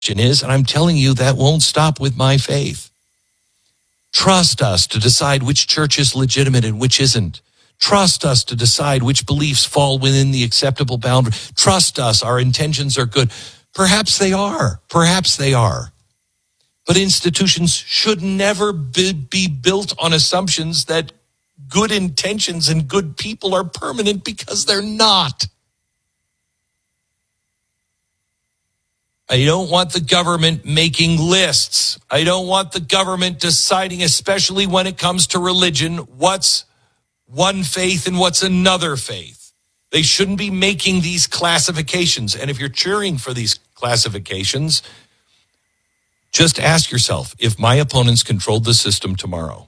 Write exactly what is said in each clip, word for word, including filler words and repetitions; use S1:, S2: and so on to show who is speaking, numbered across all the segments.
S1: is, and I'm telling you that won't stop with my faith. Trust us to decide which church is legitimate and which isn't. Trust us to decide which beliefs fall within the acceptable boundary. Trust us, our intentions are good. Perhaps they are. Perhaps they are. But institutions should never be, be built on assumptions that good intentions and good people are permanent, because they're not. I don't want the government making lists. I don't want the government deciding, especially when it comes to religion, what's one faith and what's another faith. They shouldn't be making these classifications. And if you're cheering for these classifications, just ask yourself, if my opponents controlled the system tomorrow,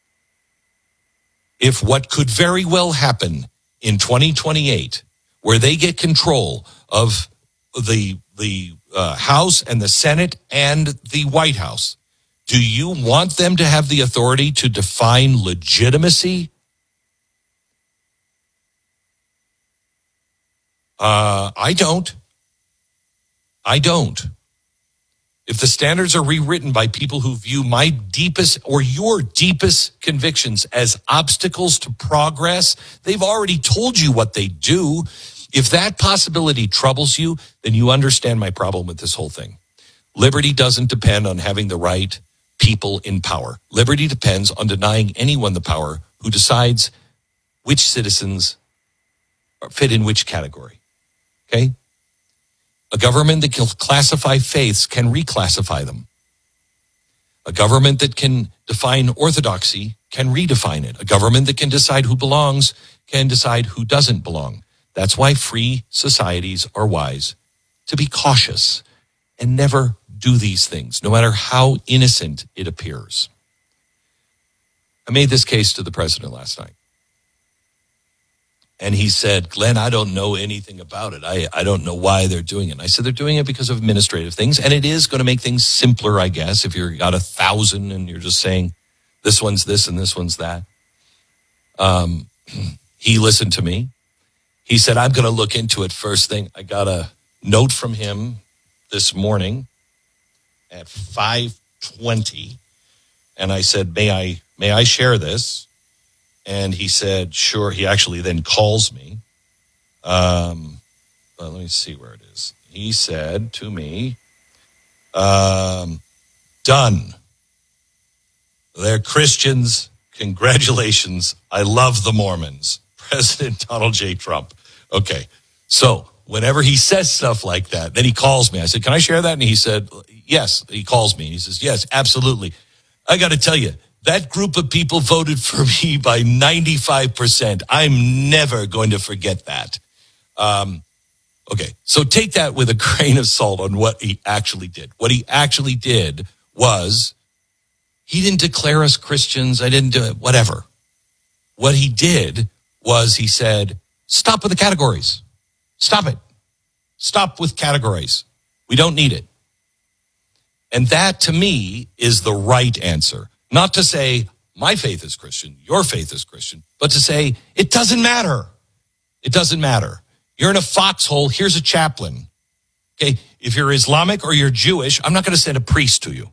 S1: if what could very well happen in twenty twenty-eight, where they get control of the the uh, House and the Senate and the White House, do you want them to have the authority to define legitimacy? Uh, I don't. I don't. If the standards are rewritten by people who view my deepest or your deepest convictions as obstacles to progress, they've already told you what they do. If that possibility troubles you, then you understand my problem with this whole thing. Liberty doesn't depend on having the right people in power. Liberty depends on denying anyone the power who decides which citizens fit in which category. Okay? A government that can classify faiths can reclassify them. A government that can define orthodoxy can redefine it. A government that can decide who belongs can decide who doesn't belong. That's why free societies are wise to be cautious and never do these things, no matter how innocent it appears. I made this case to the president last night. And he said, Glenn, I don't know anything about it. I, I don't know why they're doing it. And I said, they're doing it because of administrative things. And it is going to make things simpler, I guess, if you've got a thousand and you're just saying this one's this and this one's that. Um, he listened to me. He said, I'm going to look into it first thing. I got a note from him this morning at five twenty. And I said, may I, may I share this? And he said, sure. He actually then calls me. Um, well, let me see where it is. He said to me, um, done. They're Christians. Congratulations. I love the Mormons. President Donald J. Trump. Okay. So whenever he says stuff like that, then he calls me. I said, can I share that? And he said, yes. He calls me. He says, yes, absolutely. I got to tell you, that group of people voted for me by ninety-five percent. I'm never going to forget that. Um, okay, so take that with a grain of salt on what he actually did. What he actually did was he didn't declare us Christians. I didn't do it, whatever. What he did was he said, stop with the categories. Stop it. Stop with categories. We don't need it. And that, to me, is the right answer. Not to say, my faith is Christian, your faith is Christian, but to say, it doesn't matter. It doesn't matter. You're in a foxhole, here's a chaplain. Okay, if you're Islamic or you're Jewish, I'm not going to send a priest to you.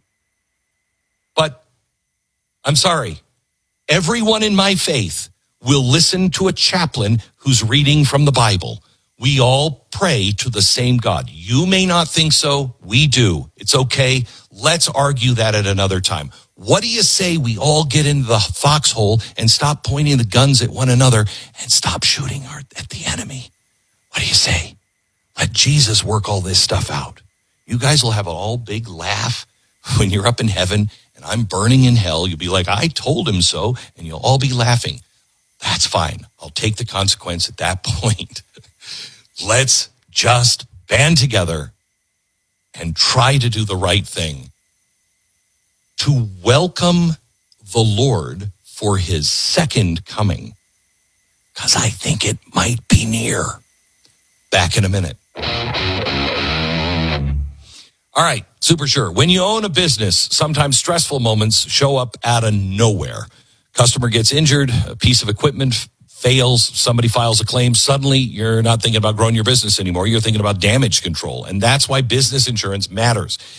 S1: But I'm sorry, everyone in my faith will listen to a chaplain who's reading from the Bible. We all pray to the same God. You may not think so. We do. It's okay. Let's argue that at another time. What do you say we all get into the foxhole and stop pointing the guns at one another and stop shooting our, at the enemy? What do you say? Let Jesus work all this stuff out. You guys will have an all big laugh when you're up in heaven and I'm burning in hell. You'll be like, I told him so, and you'll all be laughing. That's fine. I'll take the consequence at that point. Let's just band together and try to do the right thing. To welcome the Lord for his second coming, because I think it might be near. Back in a minute. All right, super sure. When you own a business, sometimes stressful moments show up out of nowhere. Customer gets injured, a piece of equipment fails, somebody files a claim, suddenly you're not thinking about growing your business anymore. You're thinking about damage control. And that's why business insurance matters.